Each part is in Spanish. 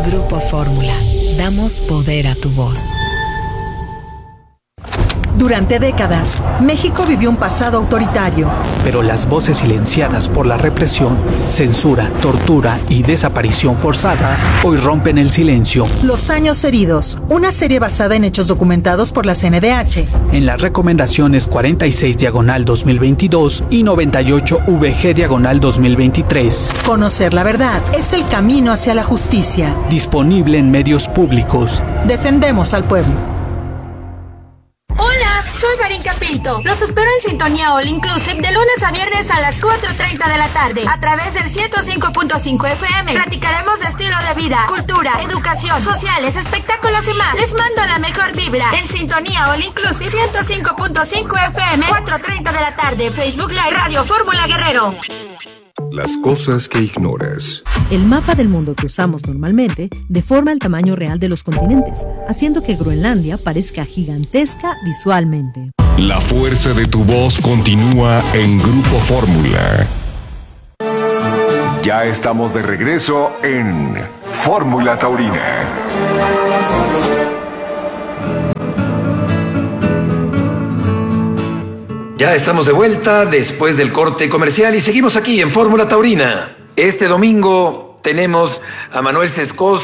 Grupo Fórmula. Damos poder a tu voz. Durante décadas, México vivió un pasado autoritario. Pero las voces silenciadas por la represión, censura, tortura y desaparición forzada hoy rompen el silencio. Los años heridos, una serie basada en hechos documentados por la CNDH. En las recomendaciones 46/2022 y 98/VG/2023. Conocer la verdad es el camino hacia la justicia. Disponible en medios públicos. Defendemos al pueblo. Soy Marín Pinto. Los espero en Sintonía All Inclusive de lunes a viernes a las 4:30 de la tarde a través del 105.5 FM. Platicaremos de estilo de vida, cultura, educación, sociales, espectáculos y más. Les mando la mejor vibra en Sintonía All Inclusive 105.5 FM, 4:30 de la tarde. Facebook Live, Radio Fórmula Guerrero. Las cosas que ignoras. El mapa del mundo que usamos normalmente deforma el tamaño real de los continentes, haciendo que Groenlandia parezca gigantesca visualmente. La fuerza de tu voz continúa en Grupo Fórmula. Ya estamos de regreso en Fórmula Taurina. Ya estamos de vuelta después del corte comercial y seguimos aquí en Fórmula Taurina. Este domingo tenemos a Manuel Sescós,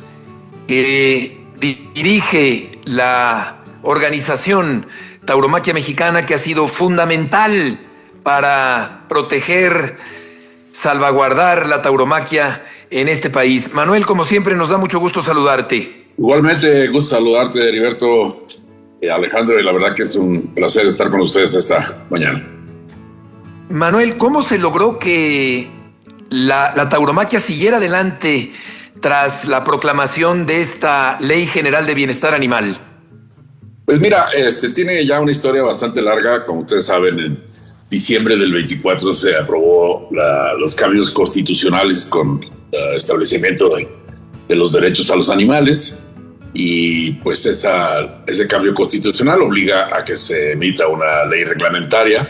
que dirige la organización Tauromaquia Mexicana, que ha sido fundamental para proteger, salvaguardar la tauromaquia en este país. Manuel, como siempre, nos da mucho gusto saludarte. Igualmente, gusto saludarte, Heriberto. Alejandro, y la verdad que es un placer estar con ustedes esta mañana. Manuel, ¿cómo se logró que la tauromaquia siguiera adelante tras la proclamación de esta Ley General de Bienestar Animal? Pues mira, tiene ya una historia bastante larga. Como ustedes saben, en diciembre del 24 se aprobó los cambios constitucionales con el establecimiento de los derechos a los animales. Y pues ese cambio constitucional obliga a que se emita una ley reglamentaria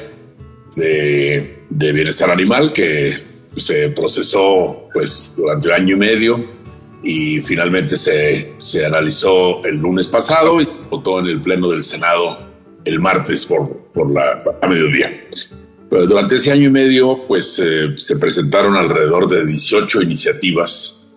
de bienestar animal que se procesó pues durante 1 año y medio y finalmente se analizó el lunes pasado y votó en el pleno del Senado el martes a mediodía. Pero durante ese 1 año y medio pues se presentaron alrededor de 18 iniciativas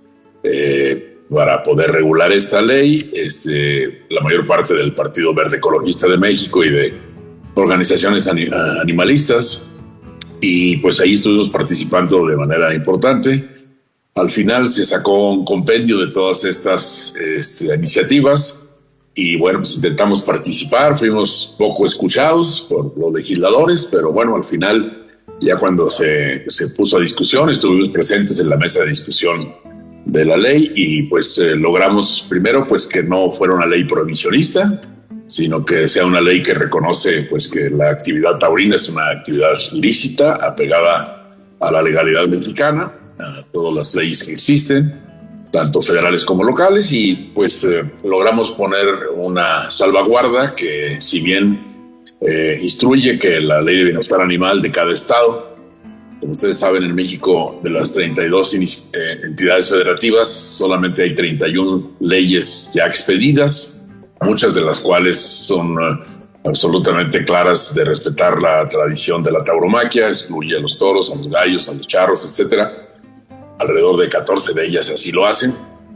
para poder regular esta ley, la mayor parte del Partido Verde Ecologista de México y de organizaciones animalistas, y pues ahí estuvimos participando de manera importante. Al final se sacó un compendio de todas estas iniciativas y bueno, pues intentamos participar, fuimos poco escuchados por los legisladores, pero bueno, al final ya cuando se puso a discusión, estuvimos presentes en la mesa de discusión de la ley y pues logramos primero pues que no fuera una ley prohibicionista, sino que sea una ley que reconoce pues que la actividad taurina es una actividad lícita, apegada a la legalidad mexicana, a todas las leyes que existen, tanto federales como locales, y pues logramos poner una salvaguarda que, si bien instruye que la ley de bienestar animal de cada estado, como ustedes saben, en México, de las 32 entidades federativas, solamente hay 31 leyes ya expedidas, muchas de las cuales son absolutamente claras de respetar la tradición de la tauromaquia, excluye a los toros, a los gallos, a los charros, etcétera. Alrededor de 14 de ellas así lo hacen.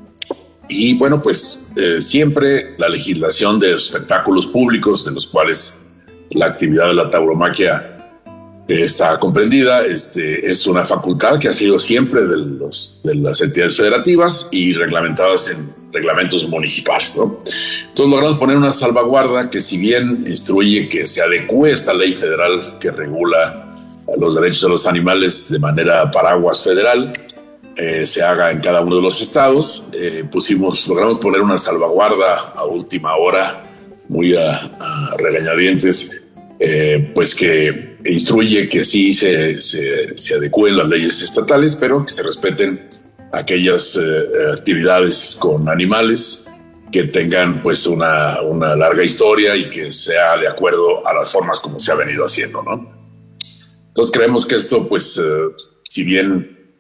Y bueno, pues siempre la legislación de espectáculos públicos, de los cuales la actividad de la tauromaquia está comprendida, es una facultad que ha sido siempre de las entidades federativas y reglamentadas en reglamentos municipales, ¿no? Entonces logramos poner una salvaguarda que, si bien instruye que se adecue esta ley federal que regula los derechos de los animales de manera paraguas federal, se haga en cada uno de los estados, logramos poner una salvaguarda a última hora, muy a regañadientes, pues que instruye que sí se adecúen las leyes estatales, pero que se respeten aquellas actividades con animales que tengan pues una larga historia y que sea de acuerdo a las formas como se ha venido haciendo, ¿no? Entonces creemos que esto, pues, si bien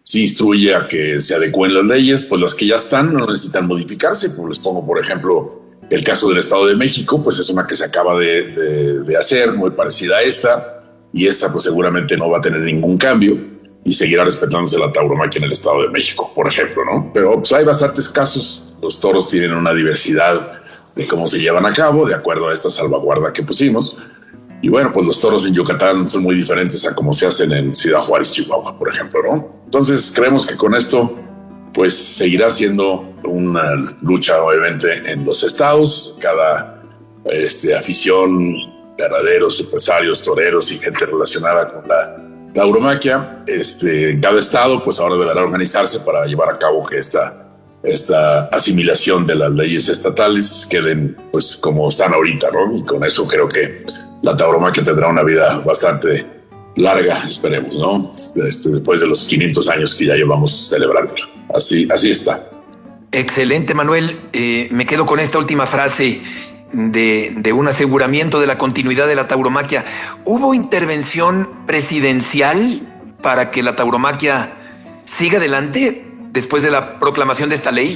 sí instruye a que se adecúen las leyes, pues las que ya están no necesitan modificarse. Pues les pongo, por ejemplo, el caso del Estado de México, pues es una que se acaba de hacer, muy parecida a esta, y esta pues seguramente no va a tener ningún cambio y seguirá respetándose la tauromaquia en el Estado de México, por ejemplo, ¿no? Pero pues hay bastantes casos. Los toros tienen una diversidad de cómo se llevan a cabo, de acuerdo a esta salvaguarda que pusimos. Y bueno, pues los toros en Yucatán son muy diferentes a cómo se hacen en Ciudad Juárez, Chihuahua, por ejemplo, ¿no? Entonces creemos que con esto pues seguirá siendo una lucha, obviamente, en los estados. Cada afición, ganaderos, empresarios, toreros y gente relacionada con la tauromaquia, en cada estado, pues ahora deberá organizarse para llevar a cabo que esta asimilación de las leyes estatales queden pues como están ahorita, ¿no? Y con eso creo que la tauromaquia tendrá una vida bastante larga, esperemos, ¿no? Después de los 500 años que ya llevamos celebrando. Así está. Excelente, Manuel. Me quedo con esta última frase de un aseguramiento de la continuidad de la tauromaquia. ¿Hubo intervención presidencial para que la tauromaquia siga adelante después de la proclamación de esta ley?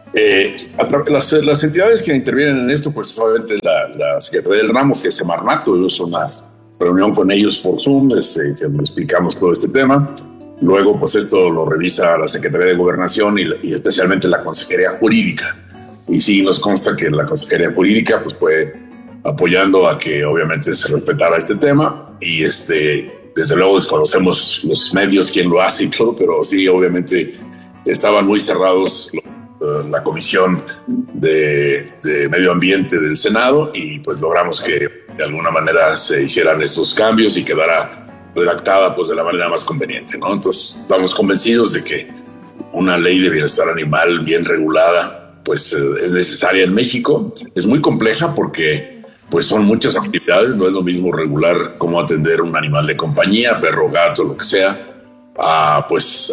Las entidades que intervienen en esto, pues obviamente la Secretaría del Ramo, que es Semarnat, tuvimos una reunión con ellos por Zoom, que explicamos todo este tema. Luego, pues esto lo revisa la Secretaría de Gobernación y especialmente la Consejería Jurídica. Y sí nos consta que la Consejería Jurídica pues fue apoyando a que obviamente se respetara este tema. Y desde luego desconocemos los medios quién lo hace y todo, pero sí, obviamente estaban muy cerrados la Comisión de Medio Ambiente del Senado y pues logramos que de alguna manera se hicieran estos cambios y quedara redactada pues de la manera más conveniente, ¿no? Entonces estamos convencidos de que una ley de bienestar animal bien regulada pues es necesaria en México. Es muy compleja porque pues son muchas actividades, no es lo mismo regular cómo atender un animal de compañía, perro, gato, lo que sea, a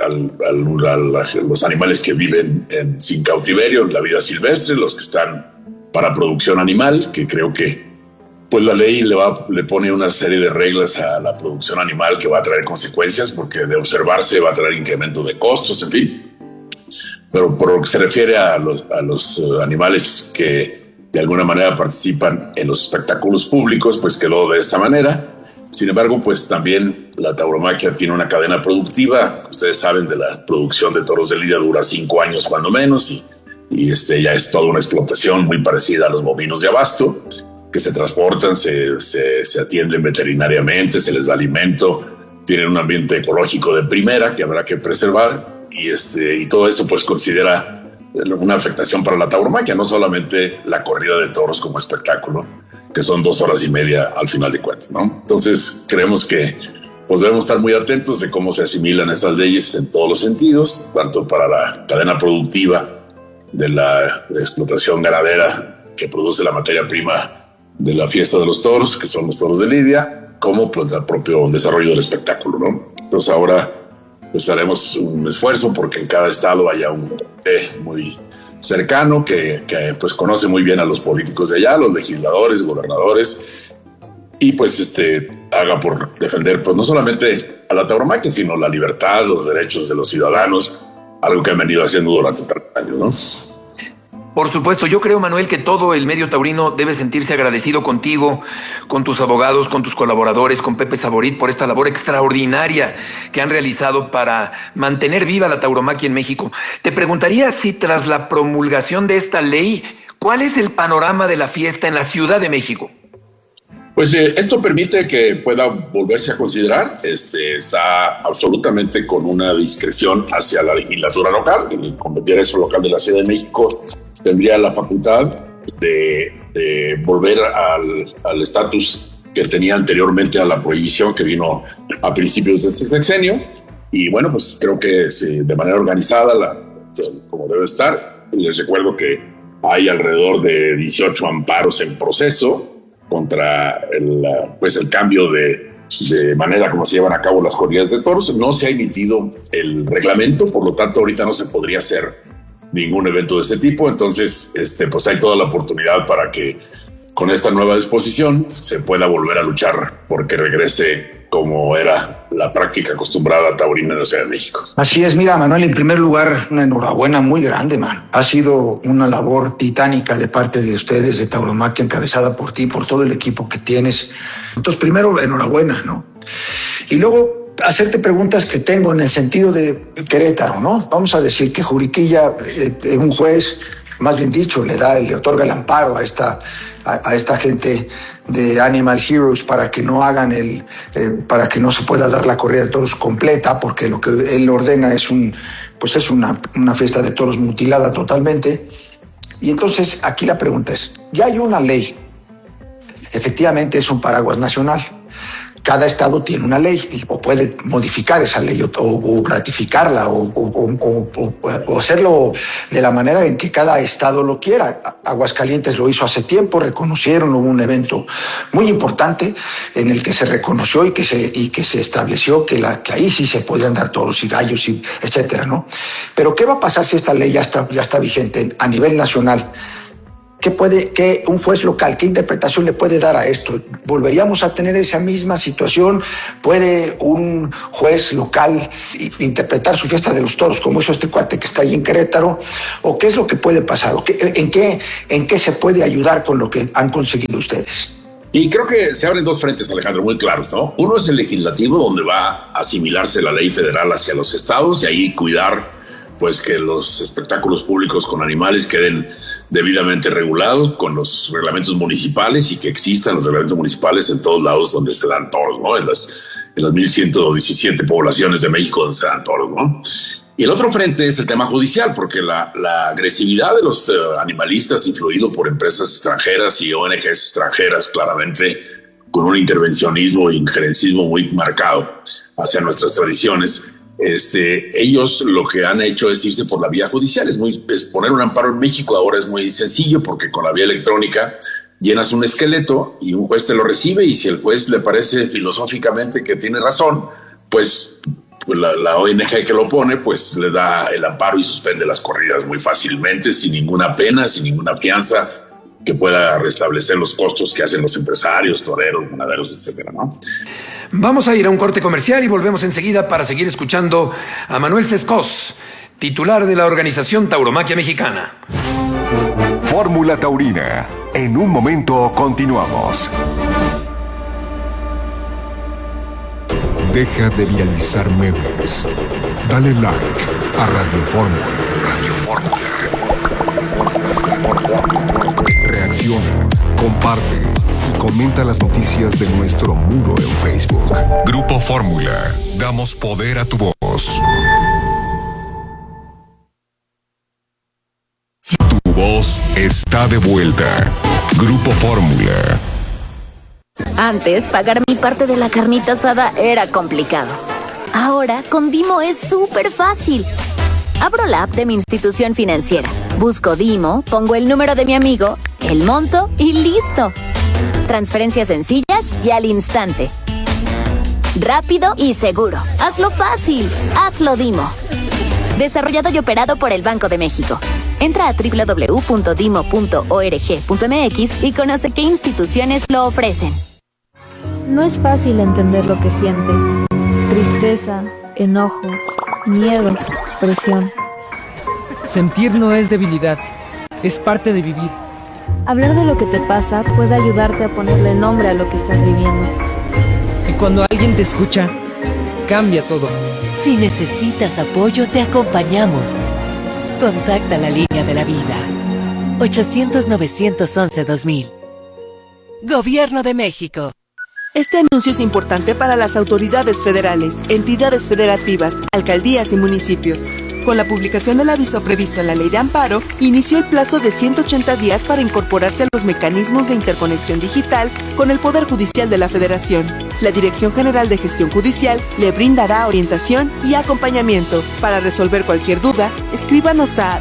los animales que viven sin cautiverio, en la vida silvestre, los que están para producción animal, que creo que pues la ley le pone una serie de reglas a la producción animal que va a traer consecuencias, porque de observarse va a traer incremento de costos, en fin. Pero por lo que se refiere a los animales que de alguna manera participan en los espectáculos públicos, pues quedó de esta manera. Sin embargo, pues también la tauromaquia tiene una cadena productiva. Ustedes saben de la producción de toros de lidia dura 5 años cuando menos y ya es toda una explotación muy parecida a los bovinos de abasto, que se transportan, se atienden veterinariamente, se les da alimento, tienen un ambiente ecológico de primera que habrá que preservar y todo eso pues considera una afectación para la tauromaquia, no solamente la corrida de toros como espectáculo, que son 2 horas y media al final de cuentas, ¿no? Entonces creemos que pues debemos estar muy atentos de cómo se asimilan estas leyes en todos los sentidos, tanto para la cadena productiva de la explotación ganadera que produce la materia prima de la fiesta de los toros, que son los toros de lidia, como pues el propio desarrollo del espectáculo, ¿no? Entonces ahora pues haremos un esfuerzo porque en cada estado haya un comité muy cercano que pues conoce muy bien a los políticos de allá, los legisladores, gobernadores, y pues haga por defender pues no solamente a la tauromaquia, sino la libertad, los derechos de los ciudadanos, algo que han venido haciendo durante 30 años, ¿no? Por supuesto, yo creo, Manuel, que todo el medio taurino debe sentirse agradecido contigo, con tus abogados, con tus colaboradores, con Pepe Saborit, por esta labor extraordinaria que han realizado para mantener viva la tauromaquia en México. Te preguntaría si tras la promulgación de esta ley, ¿cuál es el panorama de la fiesta en la Ciudad de México? Pues esto permite que pueda volverse a considerar. Está absolutamente con una discreción hacia la legislatura local. El Congreso local de la Ciudad de México tendría la facultad de volver al estatus que tenía anteriormente a la prohibición que vino a principios de este sexenio. Y bueno, pues creo que de manera organizada, como debe estar. Les recuerdo que hay alrededor de 18 amparos en proceso contra el cambio de manera como se llevan a cabo las corridas de toros. No se ha emitido el reglamento, por lo tanto ahorita no se podría hacer ningún evento de este tipo. Entonces pues hay toda la oportunidad para que con esta nueva disposición se pueda volver a luchar porque regrese como era la práctica acostumbrada taurina en la Ciudad de México. Así es, mira, Manuel, en primer lugar, una enhorabuena muy grande, man. Ha sido una labor titánica de parte de ustedes, de Tauromaquia, encabezada por ti, por todo el equipo que tienes. Entonces, primero, enhorabuena, ¿no? Y luego, hacerte preguntas que tengo en el sentido de Querétaro, ¿no? Vamos a decir que Juriquilla, un juez, más bien dicho, le otorga el amparo a esta gente de Animal Heroes para que no hagan para que no se pueda dar la corrida de toros completa, porque lo que él ordena es una fiesta de toros mutilada totalmente. Y entonces aquí la pregunta es, ya hay una ley, efectivamente es un paraguas nacional. Cada estado tiene una ley o puede modificar esa ley o ratificarla o hacerlo de la manera en que cada estado lo quiera. Aguascalientes lo hizo hace tiempo, reconocieron, hubo un evento muy importante en el que se reconoció y que se estableció que ahí sí se podían dar toros y gallos, y etcétera, ¿no? Pero ¿qué va a pasar si esta ley ya está vigente a nivel nacional? ¿Qué un juez local, qué interpretación le puede dar a esto? ¿Volveríamos a tener esa misma situación? ¿Puede un juez local interpretar su fiesta de los toros como hizo este cuate que está ahí en Querétaro? ¿O qué es lo que puede pasar? ¿En qué se puede ayudar con lo que han conseguido ustedes? Y creo que se abren dos frentes, Alejandro, muy claros, ¿no? Uno es el legislativo, donde va a asimilarse la ley federal hacia los estados y ahí cuidar pues que los espectáculos públicos con animales queden debidamente regulados con los reglamentos municipales y que existan los reglamentos municipales en todos lados donde se dan toros, ¿no? En las 1,117 poblaciones de México donde se dan toros, ¿no? Y el otro frente es el tema judicial, porque la agresividad de los animalistas, influido por empresas extranjeras y ONGs extranjeras, claramente con un intervencionismo e injerencismo muy marcado hacia nuestras tradiciones, ellos lo que han hecho es irse por la vía judicial. Es poner un amparo en México ahora es muy sencillo, porque con la vía electrónica llenas un esqueleto y un juez te lo recibe, y si el juez le parece filosóficamente que tiene razón, pues la ONG que lo pone pues le da el amparo y suspende las corridas muy fácilmente, sin ninguna pena, sin ninguna fianza que pueda restablecer los costos que hacen los empresarios, toreros, ganaderos, etcétera, ¿no? Vamos a ir a un corte comercial y volvemos enseguida para seguir escuchando a Manuel Sescos, titular de la organización Tauromaquia Mexicana. Fórmula Taurina. En un momento continuamos. Deja de viralizar memes. Dale like a Radio Fórmula. Reacciona, comparte y comenta las noticias de nuestro muro en Facebook. Grupo Fórmula. Damos poder a tu voz. Tu voz está de vuelta. Grupo Fórmula. Antes, pagar mi parte de la carnita asada era complicado. Ahora, con Dimo es súper fácil. Abro la app de mi institución financiera, busco Dimo, pongo el número de mi amigo, el monto y listo. Transferencias sencillas y al instante. Rápido y seguro. Hazlo fácil. Hazlo Dimo. Desarrollado y operado por el Banco de México. Entra a www.dimo.org.mx y conoce qué instituciones lo ofrecen. No es fácil entender lo que sientes. Tristeza, enojo, miedo, presión. Sentir no es debilidad, es parte de vivir. Hablar de lo que te pasa puede ayudarte a ponerle nombre a lo que estás viviendo. Y cuando alguien te escucha, cambia todo. Si necesitas apoyo, te acompañamos. Contacta la línea de la vida. 800-911-2000. Gobierno de México. Este anuncio es importante para las autoridades federales, entidades federativas, alcaldías y municipios. Con la publicación del aviso previsto en la Ley de Amparo, inició el plazo de 180 días para incorporarse a los mecanismos de interconexión digital con el Poder Judicial de la Federación. La Dirección General de Gestión Judicial le brindará orientación y acompañamiento. Para resolver cualquier duda, escríbanos a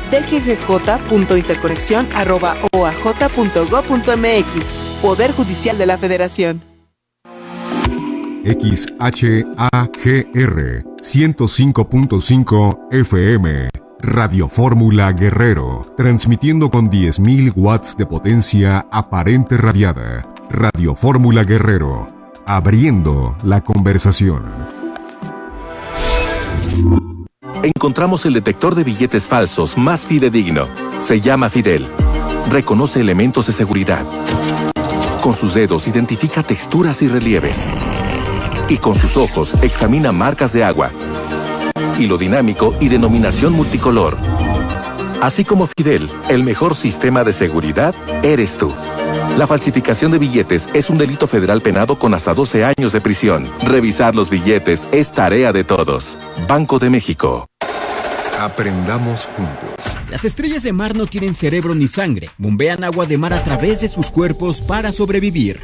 dggj.interconexión@oaj.gov.mx. Poder Judicial de la Federación. XHAGR 105.5 FM Radio Fórmula Guerrero, transmitiendo con 10.000 watts de potencia aparente radiada. Radio Fórmula Guerrero, abriendo la conversación. Encontramos el detector de billetes falsos más fidedigno. Se llama Fidel. Reconoce elementos de seguridad. Con sus dedos identifica texturas y relieves. Y con sus ojos examina marcas de agua. Hilo dinámico y denominación multicolor. Así como Fidel, el mejor sistema de seguridad eres tú. La falsificación de billetes es un delito federal penado con hasta 12 años de prisión. Revisar los billetes es tarea de todos. Banco de México. Aprendamos juntos. Las estrellas de mar no tienen cerebro ni sangre. Bombean agua de mar a través de sus cuerpos para sobrevivir.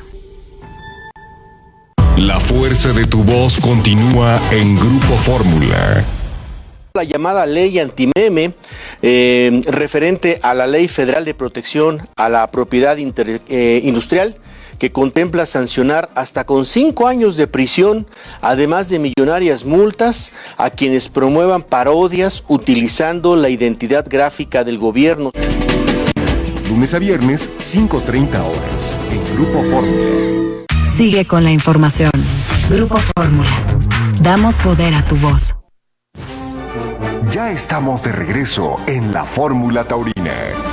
La fuerza de tu voz continúa en Grupo Fórmula. La llamada ley antimeme, referente a la Ley Federal de Protección a la Propiedad Industrial, que contempla sancionar hasta con 5 años de prisión, además de millonarias multas, a quienes promuevan parodias utilizando la identidad gráfica del gobierno. Lunes a viernes, 5:30 horas, en Grupo Fórmula. Sigue con la información. Grupo Fórmula. Damos poder a tu voz. Ya estamos de regreso en la Fórmula Taurina.